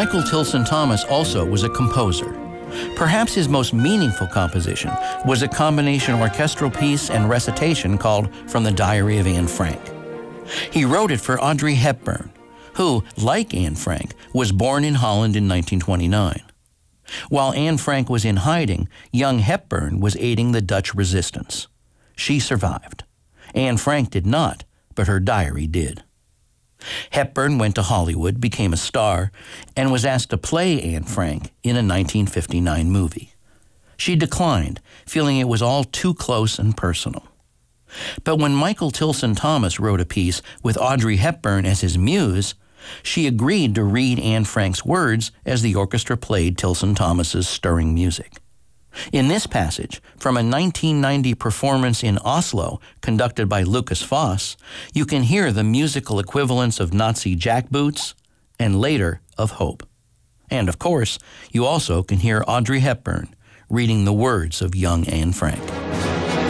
Michael Tilson Thomas also was a composer. Perhaps his most meaningful composition was a combination orchestral piece and recitation called From the Diary of Anne Frank. He wrote it for Audrey Hepburn, who, like Anne Frank, was born in Holland in 1929. While Anne Frank was in hiding, young Hepburn was aiding the Dutch resistance. She survived. Anne Frank did not, but her diary did. Hepburn went to Hollywood, became a star, and was asked to play Anne Frank in a 1959 movie. She declined, feeling it was all too close and personal. But when Michael Tilson Thomas wrote a piece with Audrey Hepburn as his muse, she agreed to read Anne Frank's words as the orchestra played Tilson Thomas's stirring music. In this passage, from a 1990 performance in Oslo conducted by Lucas Foss, you can hear the musical equivalents of Nazi jackboots and later of hope. And of course, you also can hear Audrey Hepburn reading the words of young Anne Frank.